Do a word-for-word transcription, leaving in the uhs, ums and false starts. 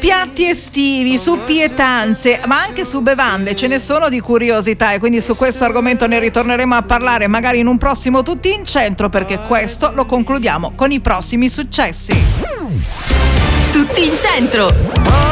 piatti estivi, su pietanze, ma anche su bevande, ce ne sono di curiosità, e quindi su questo argomento ne ritorneremo a parlare magari in un prossimo Tutti in Centro, perché questo lo concludiamo con i prossimi successi. Tutti in Centro.